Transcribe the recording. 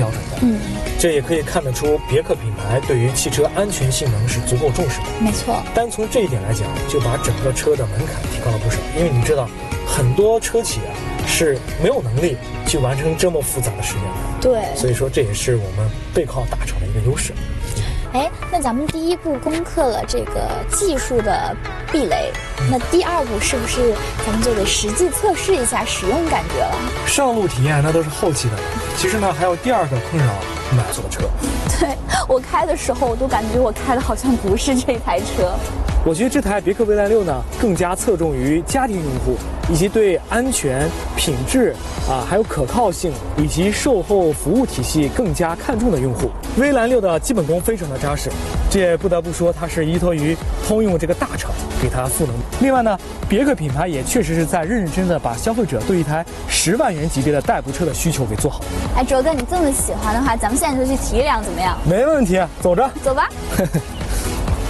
标准的。这也可以看得出别克品牌对于汽车安全性能是足够重视的。 没错， 单从这一点来讲，就把整个车的门槛提高了不少。因为你知道，很多车企是没有能力去完成这么复杂的实验的。 对， 所以说这也是我们背靠大厂的一个优势。 那咱们第一步攻克了这个技术的壁垒，那第二步是不是咱们就得实际测试一下使用感觉了？ 上路体验那都是后期的，其实呢还有第二个困扰满座的车。 对，我开的时候我都感觉我开的好像不是这台车。 我觉得这台别克蔚来6呢，更加侧重于家庭用户，以及对安全、品质还有可靠性以及售后服务体系更加看重的用户。蔚来6的基本功非常的扎实，这也不得不说它是依托于通用这个大厂给它赋能。另外呢，别克品牌也确实是在认认真真的把消费者对一台10万元级别的代步车的需求给做好。 卓哥，你这么喜欢的话，咱们现在就去提一辆怎么样？ 没问题，走着， 走吧。